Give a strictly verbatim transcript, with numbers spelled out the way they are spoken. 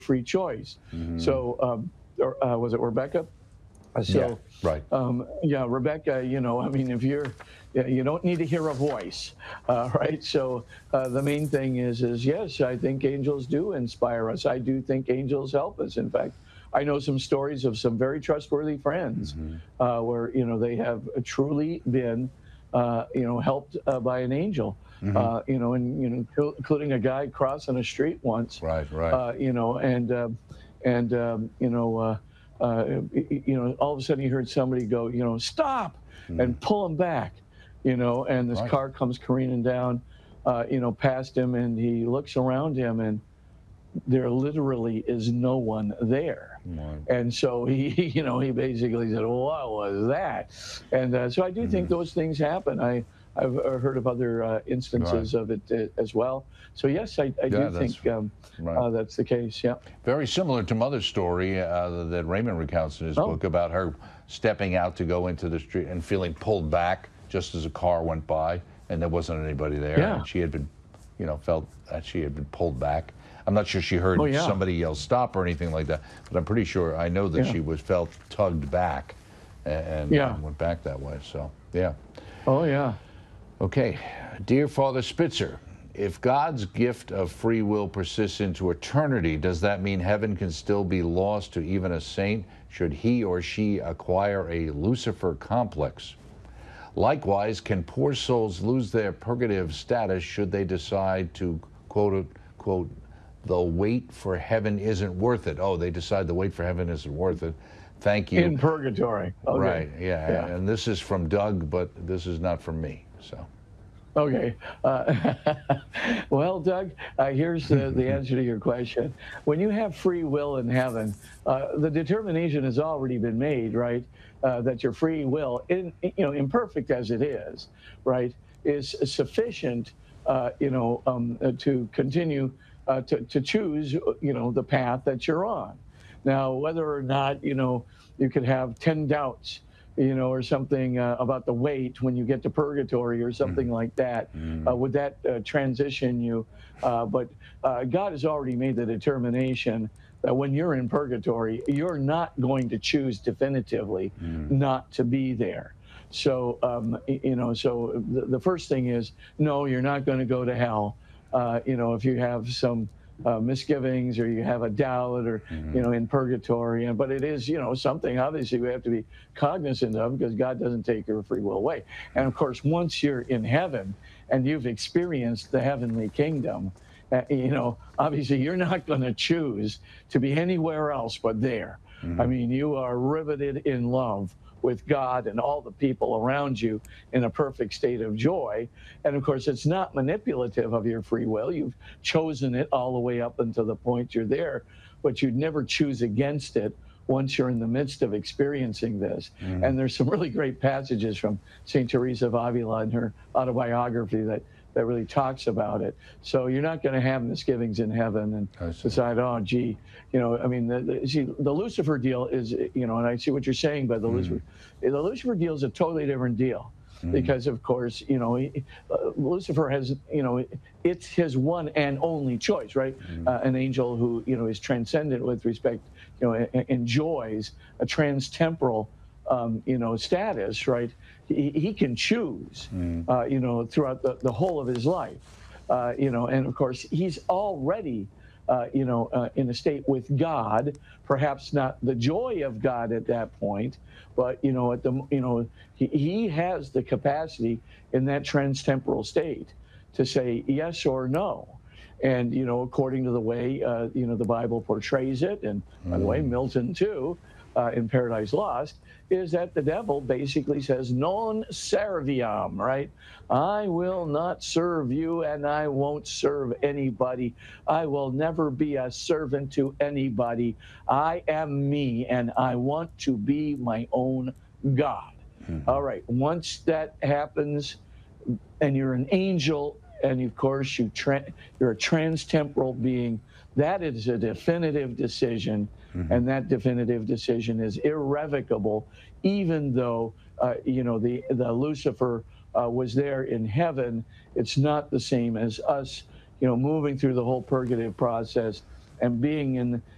free choice. Mm-hmm. So, um, or, uh, was it Rebecca? Uh, Yeah, So, right. um, yeah, Rebecca, you know, I mean, if you're, yeah, you don't need to hear a voice, uh, right? So uh, the main thing is, is yes, I think angels do inspire us. I do think angels help us. In fact, I know some stories of some very trustworthy friends Mm-hmm. uh, where, you know, they have truly been, uh, you know, helped uh, by an angel, Mm-hmm. uh, you know, and, you know, inclu- including a guy crossing a street once, Right, right. uh, you know, and, um and, um, you know, uh, uh, you know, all of a sudden you heard somebody go, you know, stop Mm. and pull him back, you know, and this Right. car comes careening down, uh, you know, past him, and he looks around him, and there literally is no one there. Right. And so he, you know, he basically said, well, "What was that?" And uh, so I do think Mm. those things happen. I I've uh, heard of other uh, Right. instances of it uh, as well. So yes, I, I Yeah, do that's think um, right. uh, that's the case. Yeah. Very similar to Mother's story uh, that Raymond recounts in his Oh, book about her stepping out to go into the street and feeling pulled back just as a car went by and there wasn't anybody there, yeah. and she had been, you know, felt that she had been pulled back. I'm not sure she Oh, heard yeah. somebody yell stop or anything like that, but I'm pretty sure I know that Yeah. she was felt tugged back and, Yeah. and went back that way. So yeah. Oh, yeah. Okay, dear Father Spitzer, if God's gift of free will persists into eternity, does that mean heaven can still be lost to even a saint should he or she acquire a Lucifer complex? Likewise, can poor souls lose their purgative status should they decide to, quote unquote, the wait for heaven isn't worth it? Oh, they decide the wait for heaven isn't worth it. Thank you. In purgatory. Okay. Right, yeah, Yeah. and this is from Doug, but this is not from me, so. Okay. Uh, well, Doug, uh, here's the, the answer to your question. When you have free will in heaven, uh, the determination has already been made, right? Uh, that your free will, in, you know, imperfect as it is, right, is sufficient, uh, you know, um, uh, to continue uh, to, to choose, you know, the path that you're on. Now, whether or not, you know, you could have ten doubts, you know, or something uh, about the weight when you get to purgatory or something like that. Uh, Mm. would that uh, transition you? Uh, but uh, God has already made the determination that when you're in purgatory, you're not going to choose definitively Mm. not to be there. So, um, you know, so the, the first thing is, no, you're not going to go to hell. Uh, you know, if you have some uh, misgivings or you have a doubt or, Mm. you know, in purgatory. And, but it is, you know, something obviously we have to be cognizant of because God doesn't take your free will away. And of course, once you're in heaven and you've experienced the heavenly kingdom, uh, you know, obviously you're not going to choose to be anywhere else but there. I Mm. mean, you are riveted in love with God and all the people around you in a perfect state of joy. And of course, it's not manipulative of your free will. You've chosen it all the way up until the point you're there, but you'd never choose against it once you're in the midst of experiencing this. Mm. And there's some really great passages from Saint Teresa of Avila in her autobiography that that really talks about it. So you're not going to have misgivings in heaven and I see. decide, oh, gee, you know, I mean, the, the, see, the Lucifer deal is, you know, and I see what you're saying, but the Mm. Lucifer, the Lucifer deal is a totally different deal. Mm. Because of course, you know, he- uh, Lucifer has, you know, it's his one and only choice, right? Mm. Uh, an angel who, you know, is transcendent with respect, you know, e- enjoys a trans-temporal, um, you know, status, right? He, he can choose, Mm. uh, you know, throughout the, the whole of his life, uh, you know, and of course he's already, uh, you know, uh, in a state with God, perhaps not the joy of God at that point, but, you know, at the, you know, he, he has the capacity in that trans-temporal state to say yes or no. And, you know, according to the way, uh, you know, the Bible portrays it, and by the way, Mm. Milton too, uh, in Paradise Lost, is that the devil basically says, non serviam, right? I will not serve you and I won't serve anybody. I will never be a servant to anybody. I am me and I want to be my own God. Mm. All right, once that happens, and you're an angel, and of course you tra- you're a trans-temporal being, that is a definitive decision, Mhm. and that definitive decision is irrevocable, even though uh, you know the the Lucifer uh, was there in heaven. It's not the same as us, you know, moving through the whole purgative process and being in